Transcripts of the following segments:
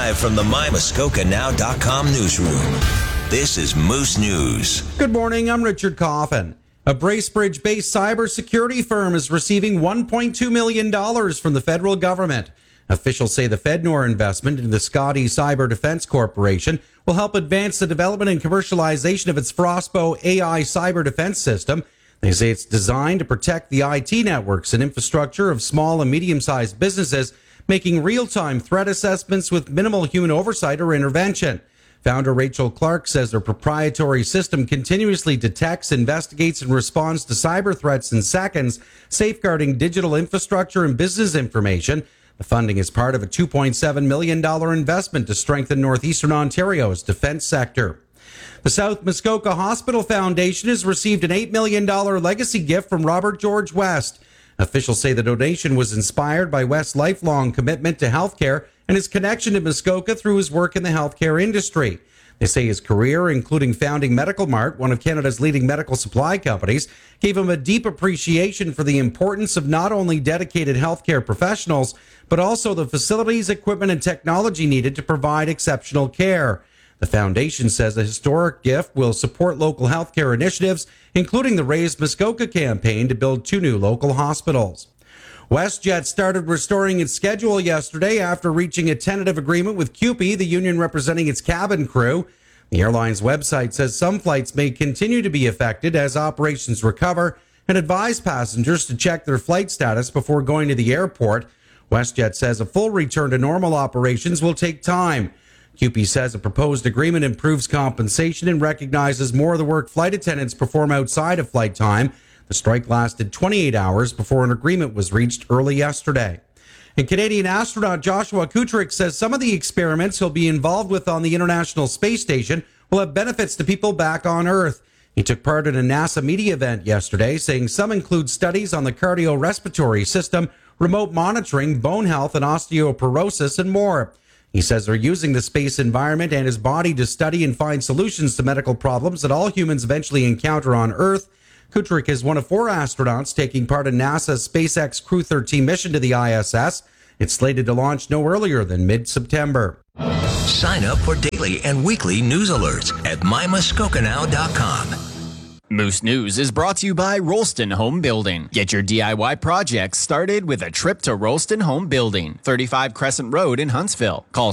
Live from the MyMuskokaNow.com newsroom, this is Moose News. Good morning, I'm Richard Coffin. A Bracebridge-based cybersecurity firm is receiving $1.2 million from the federal government. Officials say the Fednor investment into the Scotty Cyber Defense Corporation will help advance the development and commercialization of its Frostbow AI cyber defense system. They say it's designed to protect the IT networks and infrastructure of small and medium-sized businesses, making real-time threat assessments with minimal human oversight or intervention. Founder Rachel Clark says their proprietary system continuously detects, investigates, and responds to cyber threats in seconds, safeguarding digital infrastructure and business information. The funding is part of a $2.7 million investment to strengthen Northeastern Ontario's defense sector. The South Muskoka Hospital Foundation has received an $8 million legacy gift from Robert George West. Officials say the donation was inspired by West's lifelong commitment to healthcare and his connection to Muskoka through his work in the healthcare industry. They say his career, including founding Medical Mart, one of Canada's leading medical supply companies, gave him a deep appreciation for the importance of not only dedicated healthcare professionals, but also the facilities, equipment, and technology needed to provide exceptional care. The foundation says the historic gift will support local healthcare initiatives, including the Raise Muskoka campaign to build 2 new local hospitals. WestJet started restoring its schedule yesterday after reaching a tentative agreement with CUPE, the union representing its cabin crew. The airline's website says some flights may continue to be affected as operations recover and advise passengers to check their flight status before going to the airport. WestJet says a full return to normal operations will take time. CUPE says a proposed agreement improves compensation and recognizes more of the work flight attendants perform outside of flight time. The strike lasted 28 hours before an agreement was reached early yesterday. And Canadian astronaut Joshua Kutrick says some of the experiments he'll be involved with on the International Space Station will have benefits to people back on Earth. He took part in a NASA media event yesterday, saying some include studies on the cardiorespiratory system, remote monitoring, bone health, and osteoporosis, and more. He says they're using the space environment and his body to study and find solutions to medical problems that all humans eventually encounter on Earth. Kutrick is one of 4 astronauts taking part in NASA's SpaceX Crew 13 mission to the ISS. It's slated to launch no earlier than mid-September. Sign up for daily and weekly news alerts at MyMuskokaNow.com. Moose News is brought to you by Rolston Home Building. Get your DIY projects started with a trip to Rolston Home Building, 35 Crescent Road in Huntsville. Call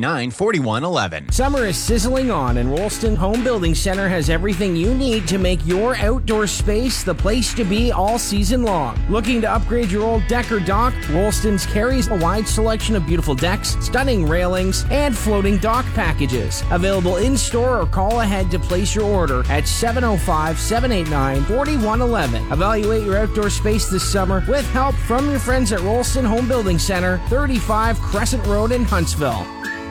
789-4111. Summer is sizzling on, and Rolston Home Building Center has everything you need to make your outdoor space the place to be all season long. Looking to upgrade your old deck or dock? Rolston's carries a wide selection of beautiful decks, stunning railings, and floating dock packages. Available in-store or call ahead to place your order at 705-789-4111. Evaluate your outdoor space this summer with help from your friends at Rolston Home Building Center, 35 Crescent Road in Huntsville.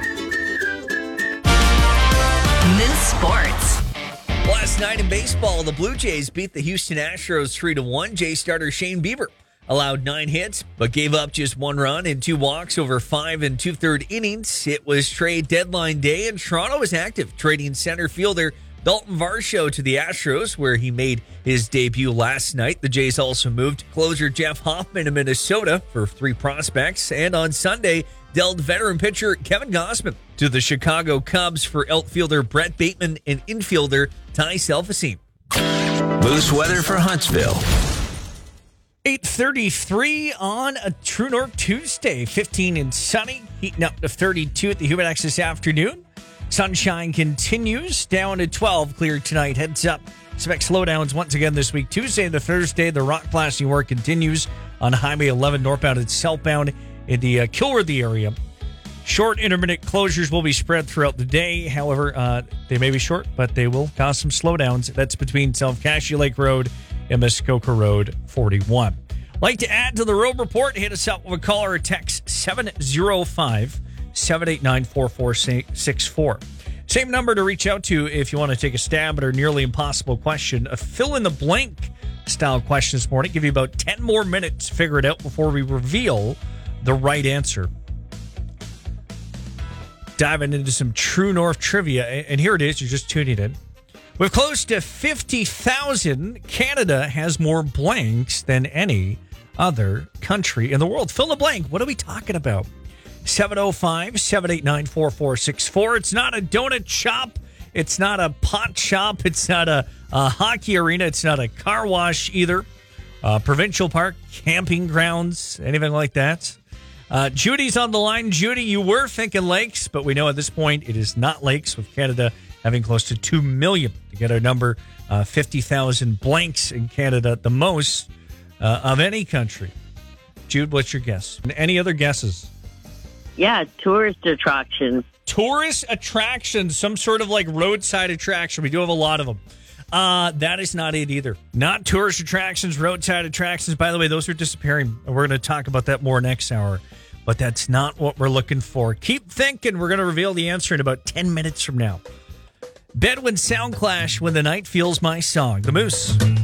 Moose Sports. Last night in baseball, the Blue Jays beat the Houston Astros 3-1. Jay starter Shane Bieber allowed 9 hits, but gave up just 1 run and 2 walks over 5 2/3 innings. It was trade deadline day, and Toronto was active, trading center fielder Dalton Varsho to the Astros, where he made his debut last night. The Jays also moved closer Jeff Hoffman to Minnesota for 3 prospects, and on Sunday, dealt veteran pitcher Kevin Gausman to the Chicago Cubs for outfielder Brett Bateman and infielder Ty Selfasine. Moose weather for Huntsville. 8:33 on a True North Tuesday, 15 and sunny, heating up to 32 at the Humidex this afternoon. Sunshine continues, down to 12, clear tonight. Heads up, expect slowdowns once again this week. Tuesday to Thursday, the rock blasting work continues on Highway 11 northbound and southbound in the Kilworthy area. Short intermittent closures will be spread throughout the day. However, they may be short, but they will cause some slowdowns. That's between South Cassia Lake Road and Muskoka Road 41. Like to add to the road report, hit us up with a call or a text 705-789-4464. Same number to reach out to if you want to take a stab at our nearly impossible question. A fill-in-the-blank style question this morning. Give you about 10 more minutes to figure it out before we reveal the right answer. Diving into some True North trivia, and here it is. You're just tuning in. With close to 50,000, Canada has more blanks than any other country in the world. Fill in the blank. What are we talking about? 705-789-4464. It's not a donut shop. It's not a pot shop. It's not a hockey arena. It's not a car wash either. Provincial park, camping grounds, anything like that. Judy's on the line. Judy, you were thinking lakes, but we know at this point it is not lakes, with Canada having close to 2 million to get our number. 50,000 blanks in Canada, the most of any country. Jude, what's your guess? Any other guesses? Yeah, tourist attractions. Tourist attractions, some sort of like roadside attraction. We do have a lot of them. That is not it either. Not tourist attractions, roadside attractions. By the way, those are disappearing. We're going to talk about that more next hour. But that's not what we're looking for. Keep thinking. We're going to reveal the answer in about 10 minutes from now. Bedouin Sound Clash, When the Night Feels My Song. The Moose.